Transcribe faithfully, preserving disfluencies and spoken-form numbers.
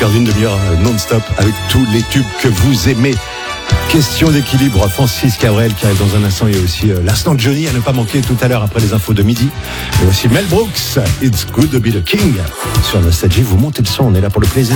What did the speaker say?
Une demi-heure non-stop avec tous les tubes que vous aimez. Question d'équilibre, Francis Cabrel qui arrive dans un instant. Il y a aussi euh, l'instant Johnny à ne pas manquer tout à l'heure après les infos de midi. Et aussi Mel Brooks, It's Good to be the King. Sur Nostalgie, vous montez le son, on est là pour le plaisir.